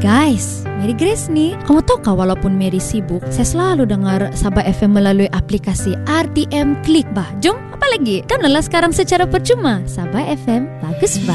Guys, Mary Grace nih. Kamu tahu kah walaupun Mary sibuk, saya selalu dengar Sabah FM melalui aplikasi RTM Klik bah. Jom, apa lagi? Kan lelah sekarang secara percuma. Sabah FM, bagus bah.